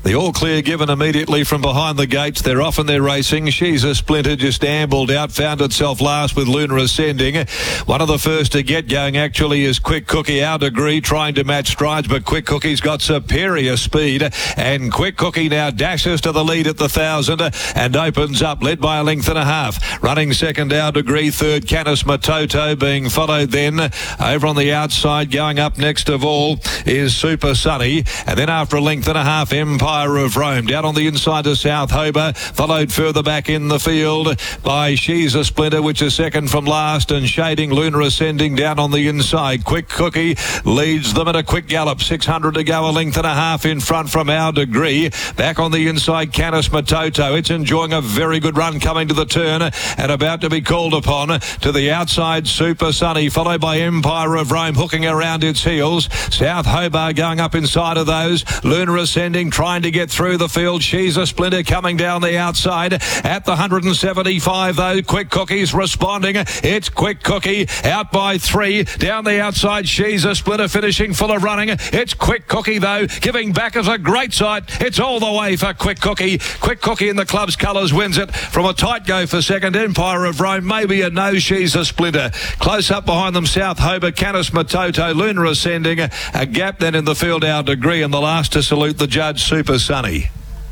The all clear given immediately from behind the gates. They're off and they're racing. She's a Splinter just ambled out, found itself last with Luna Ascending. One of the first to get going actually is Quick Cookie. Our Degree trying to match strides, but Quick Cookie's got superior speed, and Quick Cookie now dashes to the lead at the 1,000 and opens up, led by a length and a half. Running second, Our Degree. Third, Canis Matoto, being followed then over on the outside. Going up next of all is Super Sunny, and then after a length and a half, Empire of Rome. Down on the inside to South Hober, followed further back in the field by She's a Splinter, which is second from last, and shading Luna Ascending down on the inside. Quick Cookie leads them at a quick gallop. 600 to go, a length and a half in front from Our Degree. Back on the inside, Canis Matoto. It's enjoying a very good run coming to the turn and about to be called upon. To the outside, Super Sunny, followed by Empire of Rome, hooking around its heels. South Hobart going up inside of those. Luna Ascending trying to get through the field. She's a Splinter coming down the outside at the 175 though. Quick Cookie's responding. It's Quick Cookie out by 3 down the outside. She's a Splinter finishing full of running. It's Quick Cookie though giving back as a great sight. It's all the way for Quick Cookie. Quick Cookie in the club's colours wins it from a tight go for second. Empire of Rome maybe a no. She's a Splinter close up behind them. South Hobart, Canis Matoto, Luna Ascending, a gap then in the field. Our Degree, and the last to salute the judge, Super Sunny.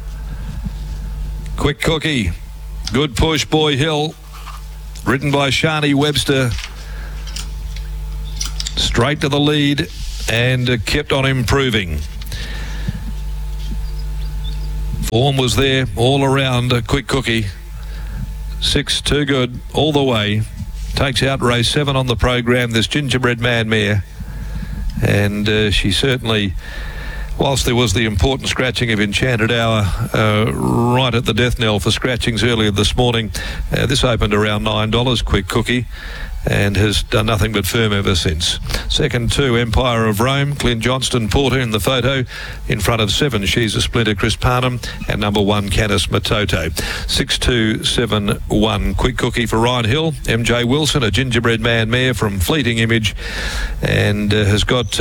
Quick Cookie, good push, Boy Hill, ridden by Shani Webster, straight to the lead and kept on improving. Form was there all around. Quick Cookie, 6 too good all the way, takes out race 7 on the program, this Gingerbread Man mare, and she certainly, whilst there was the important scratching of Enchanted Hour right at the death knell for scratchings earlier this morning, this opened around $9, Quick Cookie, and has done nothing but firm ever since. Second 2, Empire of Rome, Clint Johnston Porter in the photo, in front of 7, She's a Splinter, Chris Parnham, and number 1, Canis Matoto. 6-2-7-1, Quick Cookie for Ryan Hill. MJ Wilson, a Gingerbread Man mare from Fleeting Image, and has got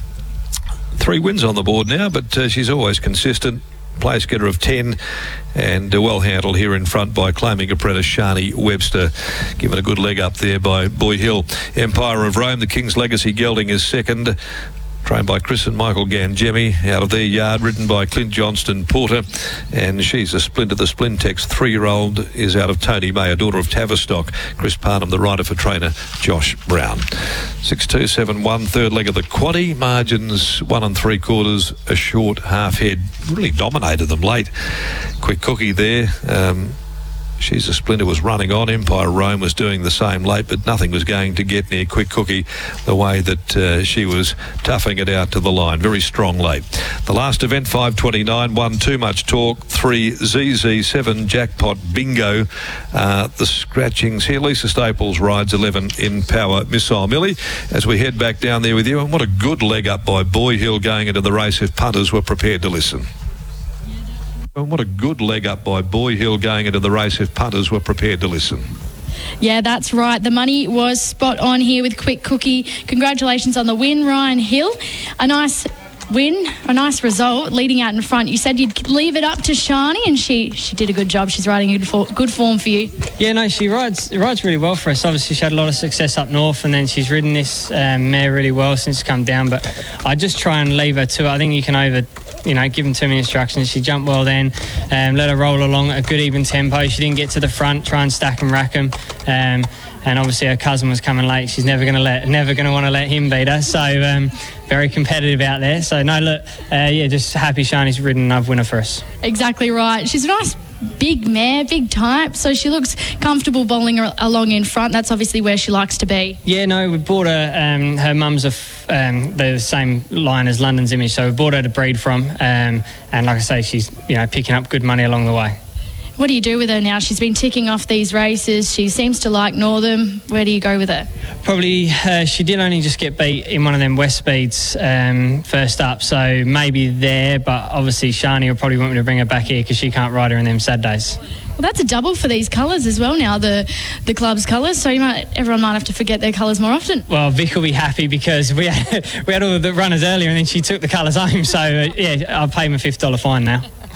3 wins on the board now, but she's always consistent. Place getter of 10, and well handled here in front by claiming apprentice Shani Webster, given a good leg up there by Boy Hill. Empire of Rome, the King's Legacy gelding, is second, trained by Chris and Michael Gangemi out of their yard, ridden by Clint Johnston Porter, and She's a Splinter, the Splintex 3-year-old, is out of Tony May, a daughter of Tavistock. Chris Parnham, the rider for trainer Josh Brown. 6-2-7-1, third leg of the quaddie, margins 1 3/4, a short half head, really dominated them late. Quick Cookie there. She's a Splinter was running on. Empire Rome was doing the same late, but nothing was going to get near Quick Cookie the way that she was toughing it out to the line. Very strong late. The last event, 5:29, 1 Too Much Talk, 3 ZZ, 7 Jackpot Bingo. The scratchings here. Lisa Staples rides 11 in Power Missile. Millie, as we head back down there with you, and what a good leg up by Boy Hill going into the race if punters were prepared to listen. And what a good leg up by Boy Hill going into the race if punters were prepared to listen. Yeah, that's right. The money was spot on here with Quick Cookie. Congratulations on the win, Ryan Hill. A nice win, a nice result, leading out in front. You said you'd leave it up to Shani, and she did a good job. She's riding good form for you. Yeah, no, she rides really well for us. Obviously, she had a lot of success up north, and then she's ridden this mare really well since she's come down. But I just try and leave her to it. I think you can give them too many instructions. She jumped well then, let her roll along at a good even tempo. She didn't get to the front, try and stack and rack them. And obviously her cousin was coming late. She's never going to want to let him beat her. So very competitive out there. So no, look, just happy Shani's ridden another winner for us. Exactly right. She's a nice big mare, big type, so she looks comfortable bowling along in front. That's obviously where she likes to be. Yeah, no, we bought her, her mum's the same line as London's Image, so we bought her to breed from, and like I say, she's picking up good money along the way. What do you do with her now? She's been ticking off these races. She seems to like Northern. Where do you go with her? Probably she did only just get beat in one of them West Speeds first up, so maybe there, but obviously Shani will probably want me to bring her back here because she can't ride her in them sad days. Well, that's a double for these colours as well now, the club's colours, so everyone might have to forget their colours more often. Well, Vic will be happy because we had all the runners earlier and then she took the colours home, so I'll pay him a $50 fine now.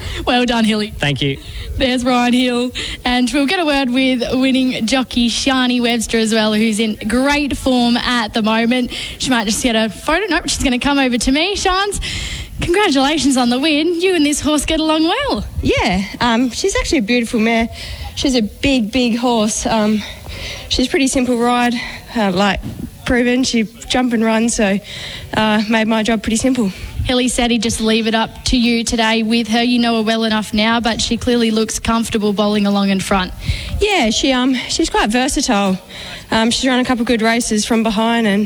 Well done, Hilly. Thank you. There's Ryan Hill. And we'll get a word with winning jockey Shani Webster as well, who's in great form at the moment. She might just get a photo. Nope, she's going to come over to me. Shans, congratulations on the win. You and this horse get along well. Yeah, she's actually a beautiful mare. She's a big horse. She's a pretty simple ride, proven. She jump and run, so made my job pretty simple. Hilly said he'd just leave it up to you today with her. You know her well enough now, but she clearly looks comfortable bowling along in front. Yeah, she's quite versatile. She's run a couple of good races from behind, and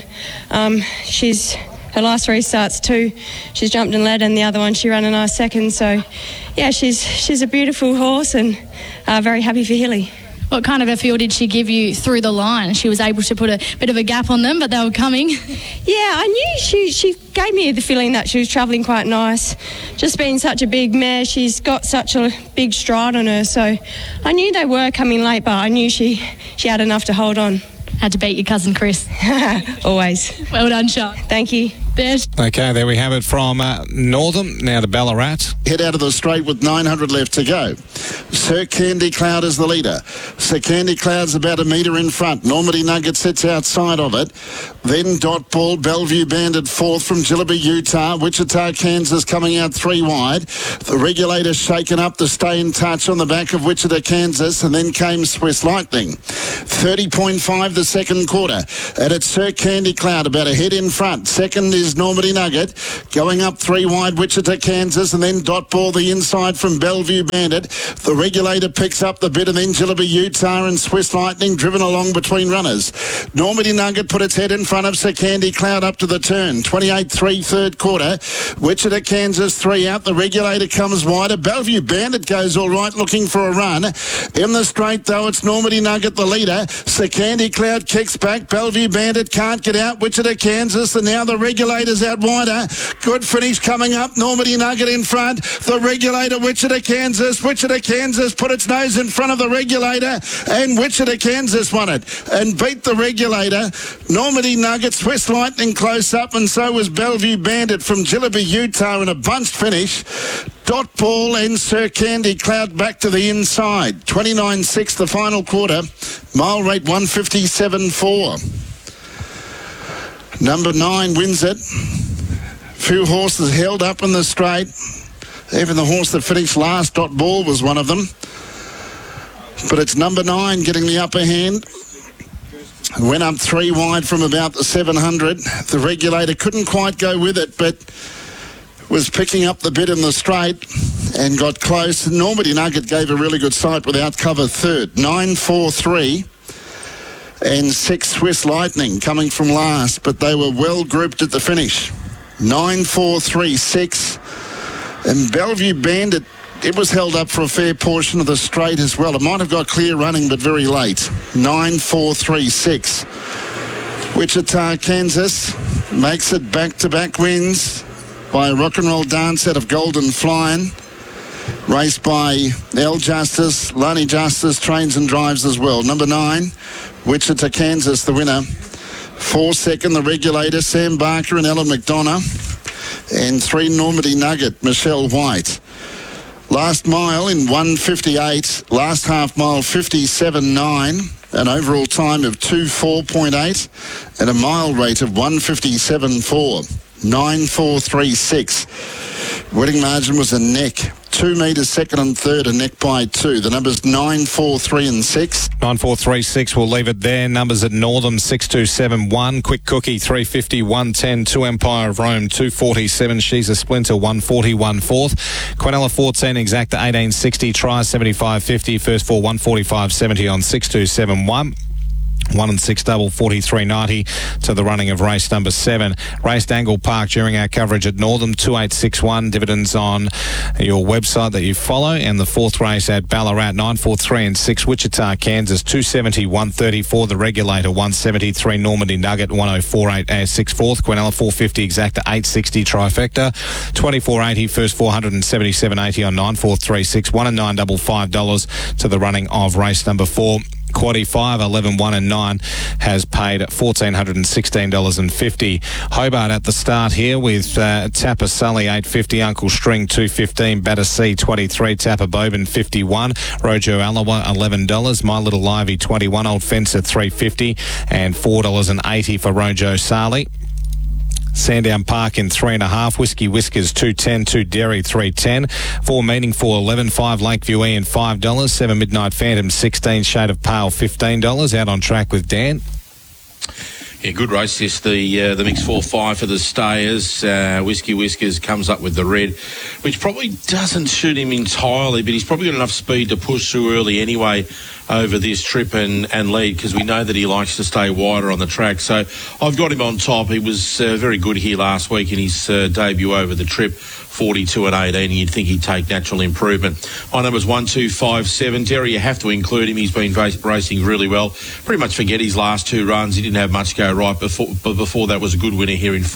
her last 3 starts too. She's jumped and led, and the other one she ran a nice second. So, yeah, she's a beautiful horse, and very happy for Hilly. What kind of a feel did she give you through the line? She was able to put a bit of a gap on them, but they were coming. Yeah, I knew she gave me the feeling that she was travelling quite nice. Just being such a big mare, she's got such a big stride on her. So I knew they were coming late, but I knew she had enough to hold on. Had to beat your cousin Chris. Always. Well done, Sean. Thank you. Okay, there we have it from Northam, now to Ballarat. Head out of the straight with 900 left to go. Sir Candy Cloud is the leader. Sir Candy Cloud's about a metre in front. Normandy Nugget sits outside of it. Then Dot Ball, Bellevue Bandit fourth from Jillaby, Utah. Wichita, Kansas coming out 3 wide. The regulator shaken up to stay in touch on the back of Wichita, Kansas, and then came Swiss Lightning. 30.5 the second quarter. And it's Sir Candy Cloud about a head in front. Second is Normandy Nugget going up 3 wide, Wichita, Kansas, and then Dot Ball the inside from Bellevue Bandit. The regulator picks up the bit, and then Jillaby, Utah, and Swiss Lightning driven along between runners. Normandy Nugget put its head in front of Sir Candy Cloud up to the turn. 28-3 third quarter. Wichita, Kansas 3 out. The regulator comes wider. Bellevue Bandit goes all right, looking for a run. In the straight though, it's Normandy Nugget the leader. Sir Candy Cloud kicks back. Bellevue Bandit can't get out. Wichita, Kansas, and now the regulator's out wider. Good finish coming up. Normandy Nugget in front. The regulator, Wichita, Kansas. Wichita, Kansas put its nose in front of the regulator, and Wichita, Kansas won it and beat the regulator. Normandy Nugget, Swiss Lightning close up, and so was Bellevue Bandit from Jillaby, Utah in a bunched finish. Dot Ball and Sir Candy Cloud back to the inside. 29.6 the final quarter. Mile rate 157.4. Number 9 wins it. Few horses held up in the straight. Even the horse that finished last, Dot Ball, was one of them. But it's number 9 getting the upper hand. Went up 3 wide from about the 700. The regulator couldn't quite go with it, but was picking up the bit in the straight and got close. Normandy Nugget gave a really good sight without cover third. 9-4-3 and 6 Swiss Lightning coming from last, but they were well grouped at the finish. 9-4-3-6 and Bellevue Bandit, it was held up for a fair portion of the straight as well. It might have got clear running, but very late. 9-4-3-6. Wichita, Kansas makes it back-to-back wins by a rock and roll dance out of Golden Flyin'. Raced by L Justice, Lonnie Justice, trains and drives as well. Number 9, Wichita, Kansas, the winner. 4 second, the regulator, Sam Barker and Ellen McDonough. And 3 Normandy Nugget, Michelle White. Last mile in 1:58. Last half mile 57.9. An overall time of 2:4.8 and a mile rate of 1:57.4. 9-4-3-6. Winning margin was a neck. 2 metres second and third, a neck by 2. The numbers 9, 4, 3 and 6. 9, 4, 3, 6. We'll leave it there. Numbers at Northam 6, 2, 7, 1. Quick Cookie 350, 110. 2 Empire of Rome 247. She's a Splinter 140, 1/4. Quinella 14 Exacta 1860. Try 75.50. First 4 145.70 on 6, 2, 7, 1. 1 and 6 double 43.90 to the running of race number 7. Raced Angle Park during our coverage at Northam 2861. Dividends on your website that you follow. And the 4th race at Ballarat 943 and 6 Wichita, Kansas 270 134. The regulator 173 Normandy Nugget 1048 6 4th. Quinella 450 Exacta 860 trifecta 24.80 first 477.80 on 9436. 1 and 9 double $5 to the running of race number 4. Quaddy 5, 11, 1 and 9 has paid $1,416.50. Hobart at the start here with Tapper Sully $8.50, Uncle String $2.15, Battersea $23, Tapper Boban $51, Rojo Alawa $11, My Little Livey $21, Old Fencer $3.50 and $4.80 for Rojo Sali. Sandown Park in 3.5, Whiskey Whiskers 2.10, 2 Derry 3.10, 4 Meaningful 11, 5 Lakeview Ian $5, 7 Midnight Phantom 16, Shade of Pale $15. Out on track with Dan. Yeah, good race this, the mix 4-5 for the stayers. Whiskey Whiskers comes up with the red, which probably doesn't suit him entirely, but he's probably got enough speed to push through early anyway over this trip and lead, because we know that he likes to stay wider on the track. So I've got him on top. He was very good here last week in his debut over the trip, 42 and 18. You'd think he'd take natural improvement. My number's 1, 2, 5, 7. Derry, you have to include him. He's been racing really well. Pretty much forget his last 2 runs. He didn't have much go right before, but before that was a good winner here in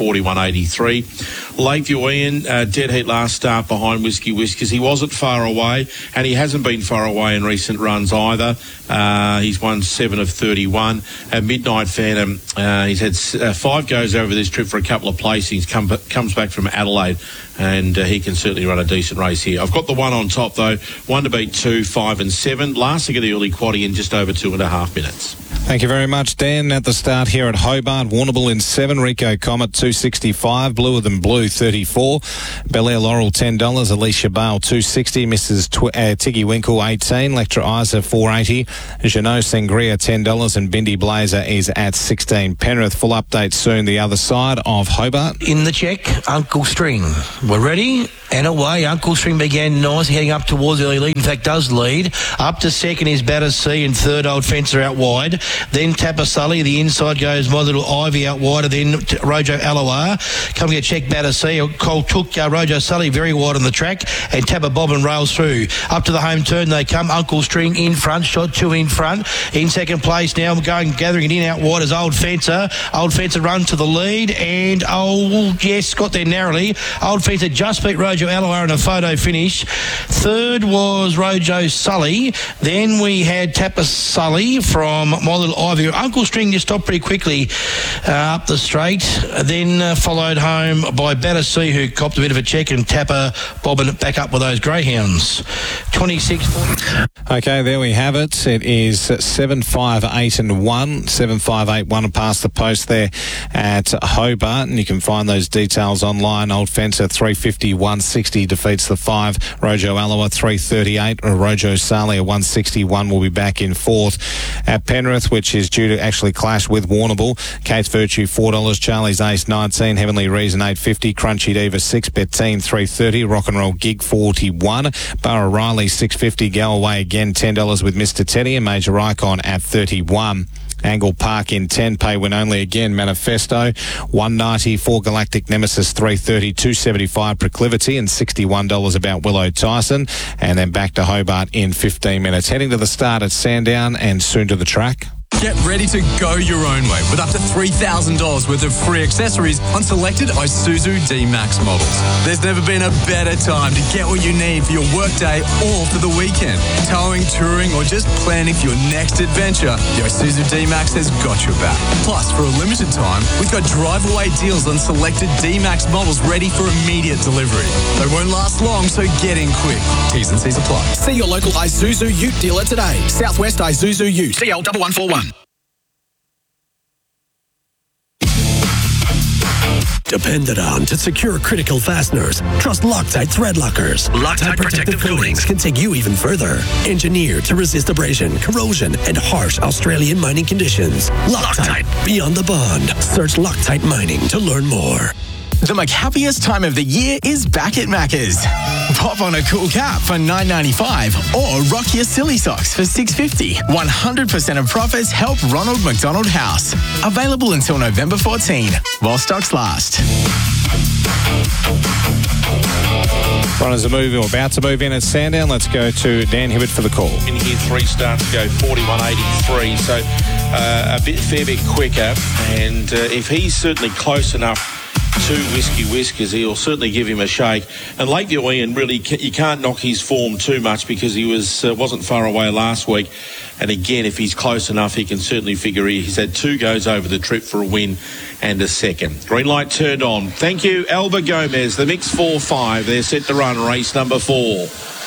41.83. Lakeview Ian, dead heat last start behind Whiskey Whiskers. He wasn't far away, and he hasn't been far away in recent runs either. He's won 7 of 31. Midnight Phantom, he's had 5 goes over this trip for a couple of placings, comes back from Adelaide, and he can certainly run a decent race here. I've got the one on top, though. 1 to beat 2, 5 and 7. Last to get the early quaddie in just over 2.5 minutes. Thank you very much, Dan. At the start here at Hobart, Warrnambool in 7, Rico Comet $2.65, Bluer Than Blue $34, Bel Air Laurel $10, Alicia Bale $2.60, Mrs. Tiggy Winkle $18, Lectra Isa $4.80, Jeannot Sangria $10, and Bindi Blazer is at $16. Penrith, full update soon the other side of Hobart. In the check, Uncle String. We're ready and away. Uncle String began nice, heading up towards early lead. In fact, does lead. Up to second is Battersea, and third Old Fencer out wide. Then Tapper Sully. The inside goes My Little Ivy out wider. Then Rojo Alawa. Coming to check Battersea. Cole took Rojo Sully very wide on the track, and Tapper Bobbin rails through. Up to the home turn they come. Uncle String in front. Shot 2 in front. In second place now, gathering it in out wide is Old Fencer. Old Fencer run to the lead, and got there narrowly. Old Fencer just beat Rojo Alawa in a photo finish. Third was Rojo Sully. Then we had Tapper Sully from My Little Ivy. Uncle String just stopped pretty quickly up the straight. Then followed home by Battersea, who copped a bit of a check, and Tapper bobbing back up with those greyhounds. 26-40. Okay, there we have it. It is 7, 5, 8 and 1. 7, 5, 8, 1 past the post there at Hobart, and you can find those details online. Old Fencer 350, 160 defeats the 5. Rojo Alawa 338. Rojo Sali 161 will be back in 4th. At Penrith, which is due to actually clash with Warrnambool, Kate's Virtue $4, Charlie's Ace 19, Heavenly Reason 850, Crunchy Diva 6, Bettine 330, Rock and Roll Gig 41, Burra Riley 650, Go Away again $10 with Mr. Teddy, and Major Icon at 31. Angle Park in 10, pay when only again, Manifesto 190, 4 Galactic Nemesis 330, 275 Proclivity, and $61 about Willow Tyson, and then back to Hobart in 15 minutes. Heading to the start at Sandown and soon to the track. Get ready to go your own way with up to $3,000 worth of free accessories on selected Isuzu D-Max models. There's never been a better time to get what you need for your workday or for the weekend. Towing, touring, or just planning for your next adventure, the Isuzu D-Max has got your back. Plus, for a limited time, we've got drive-away deals on selected D-Max models ready for immediate delivery. They won't last long, so get in quick. T's and C's apply. See your local Isuzu Ute dealer today. Southwest Isuzu Ute. CL 1141. Depended on to secure critical fasteners, trust Loctite thread lockers. Loctite protective coatings can take you even further. Engineered to resist abrasion, corrosion, and harsh Australian mining conditions. Loctite, beyond the bond. Search Loctite Mining to learn more. The McHappiest time of the year is back at Macca's. Pop on a cool cap for $9.95 or rock your silly socks for $6.50. 100% of profits help Ronald McDonald House. Available until November 14, while stocks last. Runners are moving, or about to move in at Sandown. Let's go to Dan Hibbert for the call. In here, 3 starts to go 41.83, so a fair bit quicker. And if he's certainly close enough to Whiskey Whiskers. He'll certainly give him a shake. And Lakeview Ian, really, you can't knock his form too much because he wasn't far away last week. And again, if he's close enough, he can certainly figure he's had 2 goes over the trip for a win and a second. Green light turned on. Thank you, Alba Gomez. The mix 4-5. They're set to run race number 4.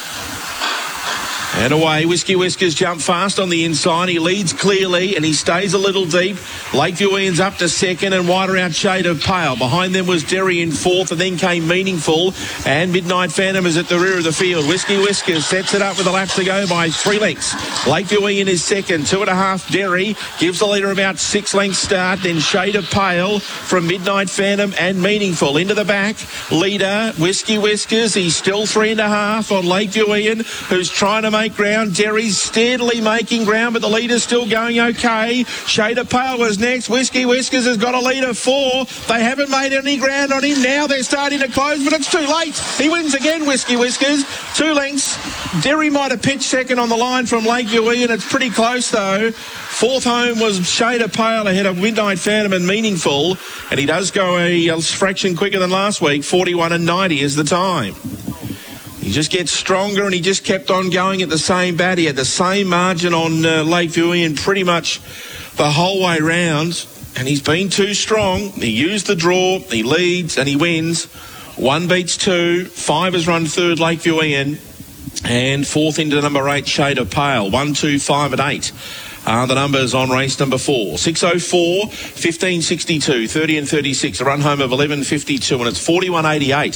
And away, Whiskey Whiskers jump fast on the inside. He leads clearly and he stays a little deep. Lakeview Ian's up to second and wider out Shade of Pale. Behind them was Derry in fourth and then came Meaningful. And Midnight Phantom is at the rear of the field. Whiskey Whiskers sets it up with a lap to go by 3 lengths. Lakeview Ian is second. 2.5 Derry gives the leader about 6 lengths start. Then Shade of Pale from Midnight Phantom and Meaningful into the back. Leader, Whiskey Whiskers. He's still 3.5 on Lakeview Ian, who's trying to make ground. Derry's steadily making ground, but the leader's still going okay. Shade of Pale was next. Whiskey Whiskers has got a lead of 4. They haven't made any ground on him. Now they're starting to close, but it's too late. He wins again, Whiskey Whiskers. 2 lengths. Derry might have pitched second on the line from Lakeview Ian. It's pretty close, though. Fourth home was Shade of Pale ahead of Midnight Phantom and Meaningful, and he does go a fraction quicker than last week. 41.90 is the time. He just gets stronger and he just kept on going at the same bat. He had the same margin on Lakeview Ian pretty much the whole way round, and he's been too strong. He used the draw, he leads and he wins. 1 beats 2. 5 has run third, Lakeview Ian, and fourth into number 8, Shade of Pale. 1, 2, 5 and 8 are the numbers on race number 4. 6:04, 15:62, 30 and 36. A run home of 11:52, and it's 41.88.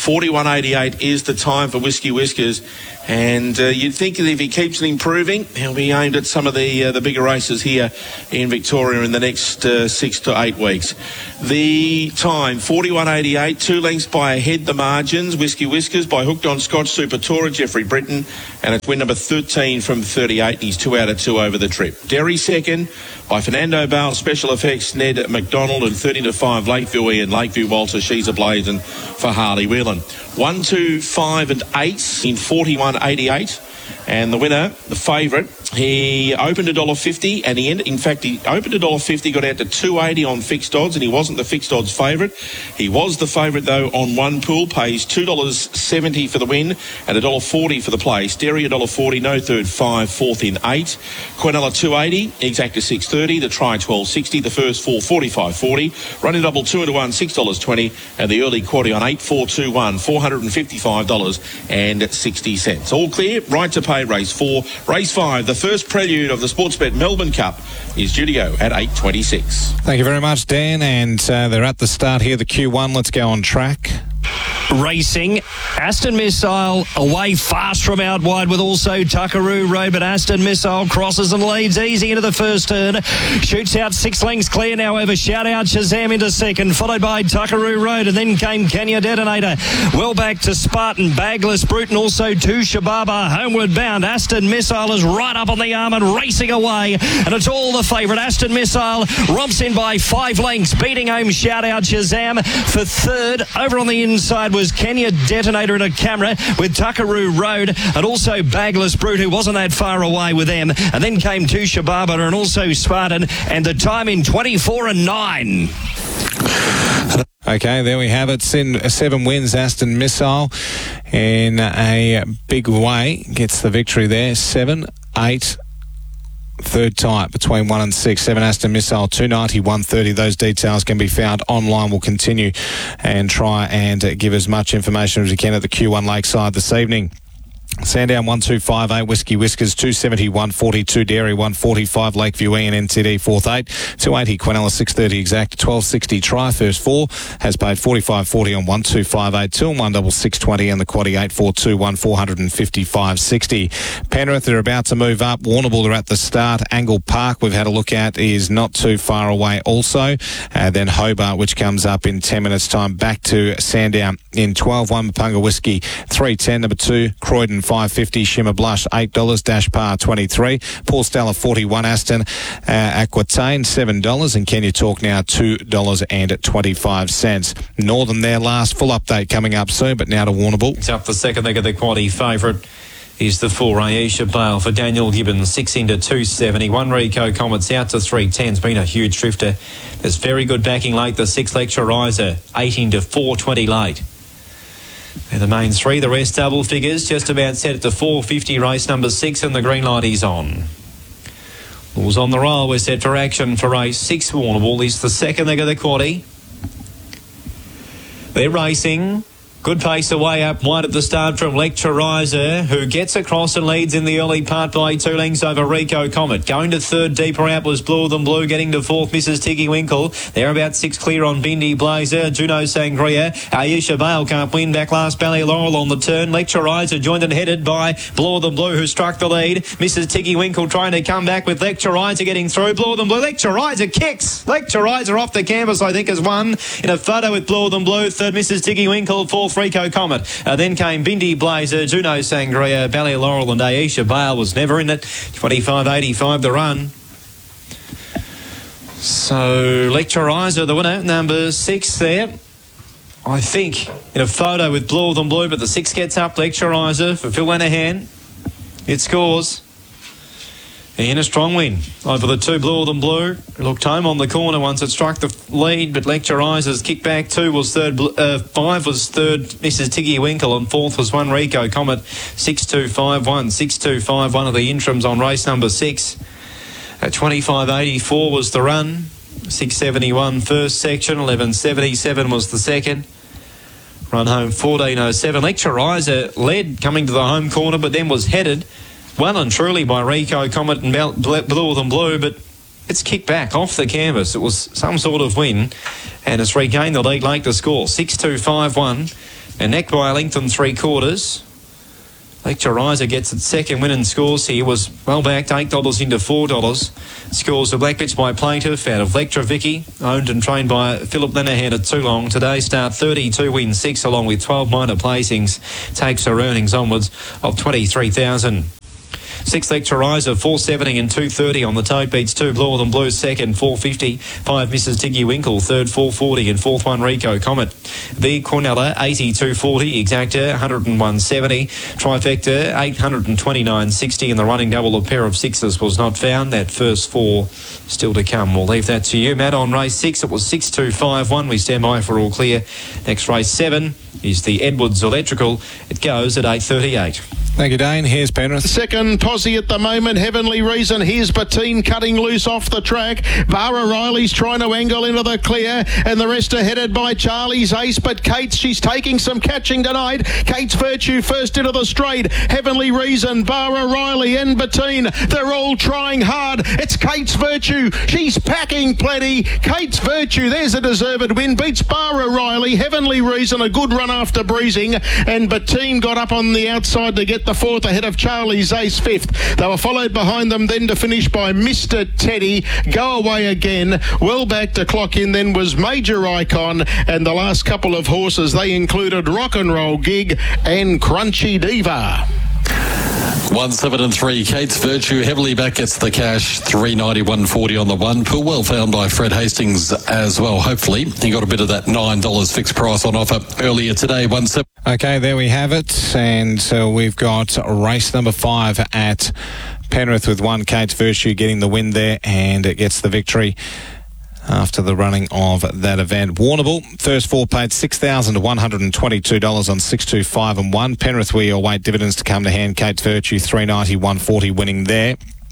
41.88 is the time for Whiskey Whiskers. And you'd think that if he keeps improving, he'll be aimed at some of the bigger races here in Victoria in the next 6 to 8 weeks. The time, 41.88, 2 lengths by a head, the margins. Whiskey Whiskers by Hooked on Scotch Super Tourer, Jeffrey Britton, and it's win number 13 from 38, and he's 2 out of 2 over the trip. Derry second by Fernando Bale, Special Effects, Ned McDonald, and 30-5, Lakeview Ian, Lakeview Walter, She's a Blazin' for Harley Whelan. 1, 2, 5 and 8 in 41.88. And the winner, the favourite, he opened $1.50 and he opened $1.50, got out to $2.80 on fixed odds, and he wasn't the fixed odds favourite. He was the favourite though on one pool, pays $2.70 for the win and $1.40 for the place. Derry $1.40, no third 5, fourth in 8. Quinella $2.80, exacta $6.30, the try $12.60, the first 4 $45.40, running double 2 into 1 $6.20, and the early quaddy on 8 4 2 1 $455.60. All clear, right to pay race 4. Race 5, the first prelude of the Sportsbet Melbourne Cup, is due to go at 8:26. Thank you very much, Dan. And they're at the start here, the Q1. Let's go on track. Racing, Aston Missile away fast from out wide with also Tuckaroo Road, but Aston Missile crosses and leads easy into the first turn, shoots out 6 lengths clear now over Shout Out Shazam into second, followed by Tuckaroo Road, and then came Kenya Detonator well back to Spartan, Bagless Brute, and also to Shababa. Homeward bound, Aston Missile is right up on the arm and racing away, and it's all the favourite. Aston Missile romps in by 5 lengths, beating home Shout Out Shazam for third. Over on the inside was Kenya Detonator in a camera with Tuckaroo Road, and also Bagless Brute, who wasn't that far away with them, and then came to Shababa and also Spartan, and the time in 24.9. Okay, there we have it. 7 wins, Aston Missile in a big way gets the victory there. 7, 8. Third type between 1 and 6. 7 Aston Missile, 290, 130. Those details can be found online. We'll continue and try and give as much information as we can at the Q1 Lakeside this evening. Sandown 1258, Whiskey Whiskers 270, 142, Dairy 145, Lakeview Ian NTD 4th 8, 280, Quinella 630 exact, 1260 try, first 4 has paid 45.40 on 1258, 2 and 1 double 620, and the quaddy 8421 455.60. Penrith are about to move up. Warrnambool are at the start. Angle Park we've had a look at is not too far away also. Then Hobart, which comes up in 10 minutes time. Back to Sandown in 12-1, Mapunga Whiskey 310, number 2, Croydon $5.50, Shimmer Blush $8, Dash Par $23, Paul Stella $41, Aston Aquitaine $7, and Kenya Talk now $2.25. Northern their last full update coming up soon, but now to Warrnambool. It's up the second leg of the quaddy favourite. is the 4 Aisha Bale for Daniel Gibbons, 6 into 270. 1 Rico Comets out to 310. It's been a huge drifter. There's very good backing late. The 6 Lecturizer, 8 into 420 late. They're the main 3. The rest double figures, just about set at the 450 race number 6, and the green light is on. Balls on the roll. We're set for action for race 6. Warrnambool is the second leg of the quaddie. They're racing. Good pace away up wide at the start from Lecturizer, who gets across and leads in the early part by 2 lengths over Rico Comet. Going to third, deeper out was Blue Than Blue. Getting to fourth, Mrs. Tiggy Winkle. They're about 6 clear on Bindi Blazer. Juno Sangria. Aisha Bale can't win. Back last, Bally Laurel on the turn. Lecturizer joined and headed by Blue Than Blue, who struck the lead. Mrs. Tiggy Winkle trying to come back with Lecturizer getting through. Blue Than Blue. Lecturizer kicks. Lecturizer off the canvas, I think, has won in a photo with Blue Than Blue. Third, Mrs. Tiggy Winkle. Fourth, Rico Comet. Then came Bindi Blazer, Juno Sangria, Bally Laurel and Aisha Bale was never in it. 25.85 the run. So Lecturizer, the winner, number 6 there. I think in a photo with Blue Than Blue, but the 6 gets up. Lecturizer for Phil Lenihan. It scores. In a strong win over the 2 Blue Than Blue. Looked home on the corner once it struck the lead, but Lecturizer's kick back 2 was third, 5 was third, Mrs. Tiggy Winkle, and fourth was 1 Rico Comet. 6.251, 6.251 of the interims on race number 6. 25.84 was the run. 6.71 first section, 11.77 was the second. Run home 14.07. Lecturizer led coming to the home corner, but then was headed well and truly by Rico Comet and Blue Than Blue, but it's kicked back off the canvas. It was some sort of win, and it's regained the lead late to score. 6.251 and neck by a length and 3/4. Lecturizer gets its second win and scores here. Was well backed, $8 into $4. Scores the Black Bitch by Plaintiff out of Lectra Vicky, owned and trained by Philip Lenihan at Toulon. Today start 32 wins 6 along with 12 minor placings. Takes her earnings onwards of $23,000. 6 Lecturizer, 4.70 and 2.30 on the tote. Beats 2 Blue Than Blue second, 4.50. 5 Mrs. Tiggy Winkle third, 4.40, and fourth 1 Rico Comet. The Cornella, 82.40. Exacta, 101.70. Trifecta, 829.60. And the running double, a pair of 6s was not found. That first 4 still to come. We'll leave that to you, Matt. On race 6, it was 6.251. We stand by for all clear. Next race 7 is the Edwards Electrical. It goes at 8.38. Thank you, Dane. Here's Penrith. Second posse at the moment, Heavenly Reason. Here's Bettine cutting loose off the track. Vara Riley's trying to angle into the clear, and the rest are headed by Charlie's Ace. But Kate's, she's taking some catching tonight. Kate's Virtue first into the straight. Heavenly Reason, Vara Riley and Bettine. They're all trying hard. It's Kate's Virtue. She's packing plenty. Kate's Virtue, there's a deserved win. Beats Vara Riley. Heavenly Reason, a good run after breezing. And Bettine got up on the outside to get the fourth ahead of Charlie's Ace fifth. They were followed behind them then to finish by Mr. Teddy. Go away again. Well back to clock in then was Major Icon, and the last couple of horses, they included Rock and Roll Gig and Crunchy Diva. 1, 7 and 3. Kate's Virtue heavily back gets the cash. 391.40 on the 1. Pool well found by Fred Hastings as well. Hopefully he got a bit of that $9 fixed price on offer earlier today. 1 7. Okay, there we have it, and we've got race number 5 at Penrith with 1 Kate's Virtue getting the win there, and it gets the victory after the running of that event. Warrnambool, first 4 paid $6,122 on 6.25 and 1. Penrith, we await dividends to come to hand. Kate's Virtue, 390, 140 winning there.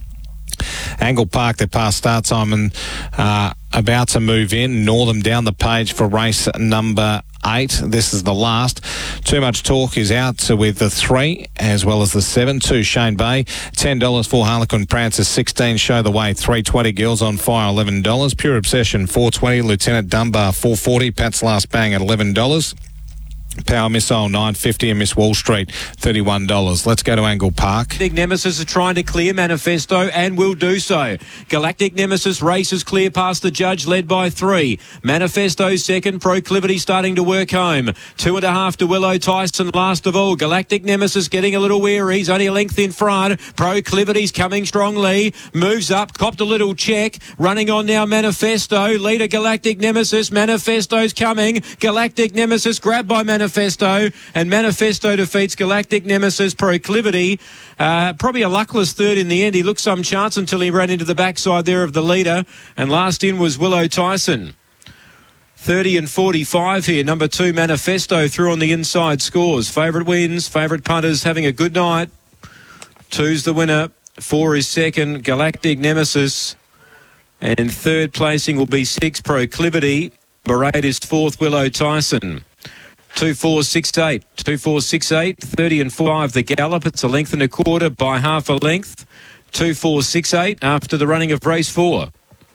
Angle Park, their past start time and about to move in. Northam down the page for race number 8. This is the last. Too Much Talk is out with the 3 as well as the 7. 2 Shane Bay, $10 for Harlequin Prancer, 16 Show the Way, 320 Girls on Fire, $11. Pure Obsession, 420. Lieutenant Dunbar, 440. Pat's Last Bang at $11. Power Missile, $9.50, and Miss Wall Street, $31. Let's go to Angle Park. Galactic Nemesis is trying to clear Manifesto and will do so. Galactic Nemesis races clear past the judge, led by 3. Manifesto second, Proclivity starting to work home. 2.5 to Willow Tyson last of all. Galactic Nemesis getting a little weary. He's only a length in front. Proclivity's coming strongly. Moves up, copped a little check. Running on now Manifesto. Leader Galactic Nemesis. Manifesto's coming. Galactic Nemesis grabbed by Manifesto. Manifesto, and Manifesto defeats Galactic Nemesis Proclivity. Probably a luckless third in the end. He looked some chance until he ran into the backside there of the leader, and last in was Willow Tyson. 30 and 45 here. Number 2, Manifesto, through on the inside scores. Favourite wins. Favourite punters having a good night. 2's the winner. 4 is second, Galactic Nemesis. And third placing will be 6, Proclivity. Number 8 is 4th, Willow Tyson. 2, 4, 6, 8. 2, 4, 6, 8. 30 and 5, the gallop. It's a length and a quarter by half a length. 2, 4, 6, 8 after the running of race 4.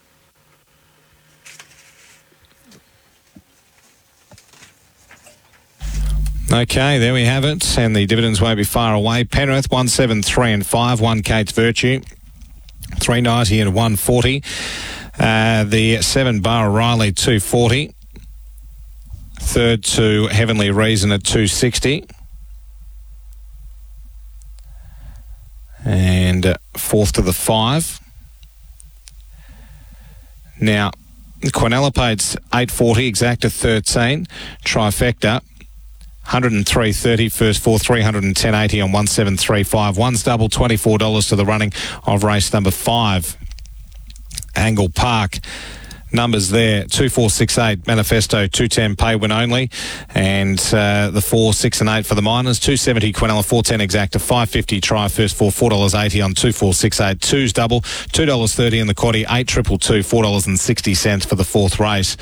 Okay, there we have it, and the dividends won't be far away. Penrith 1, 7, 3 and 5. 1 Kate's Virtue 390 and 140. The 7 Bar O'Reilly 240. Third to Heavenly Reason at 260. And fourth to the 5. Now, Quinella-Pate's 840, exacta 13. Trifecta 103.30, first 4, 310.80 on 1735. One's double, $24 to the running of race number 5. Angle Park. Numbers there, 2, 4, 6, 8, Manifesto, 210 pay win only, and the 4, 6 and 8 for the Miners, 270 Quinella, 410 exacta, 550 try, first 4, $4.80 on 2, 4, 6, 8, 2's double, $2.30 in the quaddie, 8 triple 2, $4.60 for the 4th race.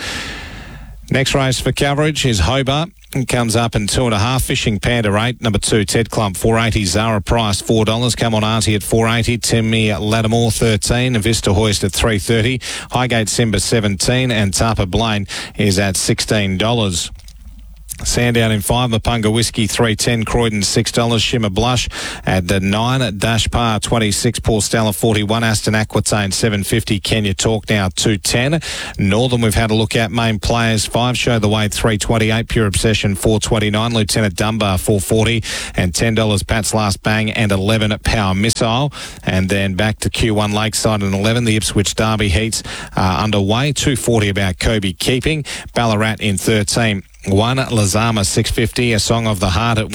Next race for coverage is Hobart. It comes up in 2.5. Fishing Panda 8. Number 2, Ted Clump 480. Zara Price $4. Come on Auntie at 480. Timmy Lattimore 13. Vista Hoist at 330. Highgate Simba 17. And Tapa Blaine is at $16. Sandown in 5, Mapunga Whiskey 310, Croydon $6, Shimmer Blush at 9, Dash Par 26, Paul Stella 41, Aston Aquitaine 750, Kenya Talk now 210. Northern we've had a look at. Main players 5, Show the Way 328, Pure Obsession 429, Lieutenant Dunbar 440, and $10 Pat's Last Bang, and 11 Power Missile. And then back to Q1 Lakeside and 11, the Ipswich Derby heats are underway. 240 about Kobe Keeping, Ballarat in 13. 1 Lazama 650, A Song of the Heart at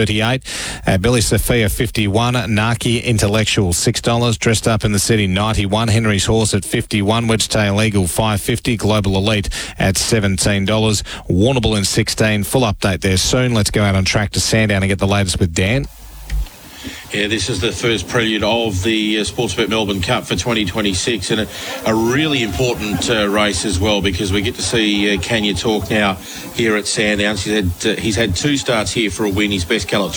$1.38. Billy Sophia 51, Naki Intellectual $6, Dressed Up in the City 91, Henry's Horse at 51, Wedgetail Eagle 550, Global Elite at $17, Warrnambool in 16. Full update there soon. Let's go out on track to Sandown and get the latest with Dan. Yeah, this is the first prelude of the Sportsbet Melbourne Cup for 2026, and a really important race as well, because we get to see Kenya Talk now here at Sandown. He's had 2 starts here for a win. His best gallop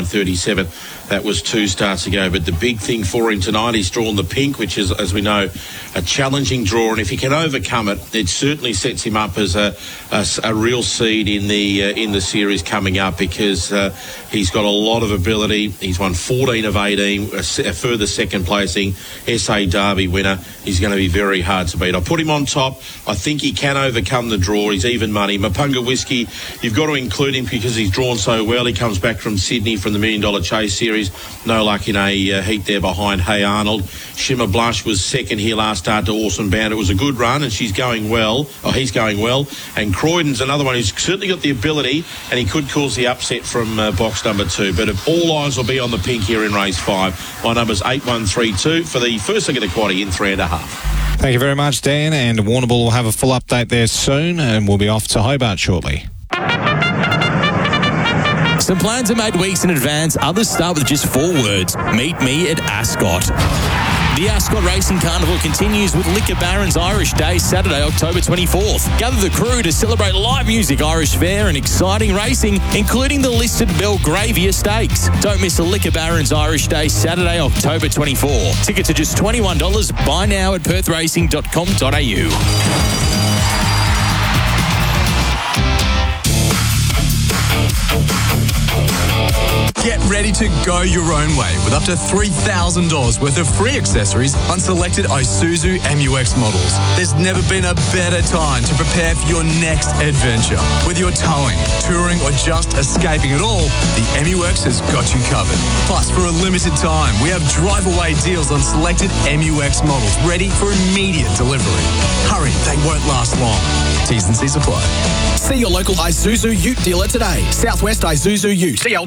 29.37. That was 2 starts ago. But the big thing for him tonight, he's drawn the pink, which is, as we know, a challenging draw. And if he can overcome it, it certainly sets him up as a real seed in the series coming up, because he's got a lot of ability. He's won 14 of 18, a further second placing SA Derby winner. He's going to be very hard to beat. I put him on top. I think he can overcome the draw. He's even money. Mapunga Whiskey, you've got to include him because he's drawn so well. He comes back from Sydney from the $1 Million Chase Series. No luck in a heat there behind Hey Arnold. Shimmer Blush was second here last start to Awesome Bound. It was a good run, and he's going well. And Croydon's another one who's certainly got the ability, and he could cause the upset from box number 2. But all eyes will be on the pink here in race 5. My number's 8132 for the first leg of the quaddie in 3.5. Thank you very much, Dan. And Warrnambool will have a full update there soon, and we'll be off to Hobart shortly. Some plans are made weeks in advance. Others start with just 4 words. Meet me at Ascot. The Ascot Racing Carnival continues with Liquor Barons Irish Day, Saturday, October 24th. Gather the crew to celebrate live music, Irish fare and exciting racing, including the listed Belgravia Stakes. Don't miss the Liquor Barons Irish Day, Saturday, October 24. Tickets are just $21. Buy now at perthracing.com.au. Get ready to go your own way with up to $3,000 worth of free accessories on selected Isuzu MU-X models. There's never been a better time to prepare for your next adventure. Whether you're towing, touring, or just escaping it all, the MU-X has got you covered. Plus, for a limited time, we have drive-away deals on selected MU-X models ready for immediate delivery. Hurry, they won't last long. T's and C's apply. See your local Isuzu Ute dealer today. Southwest Isuzu Ute.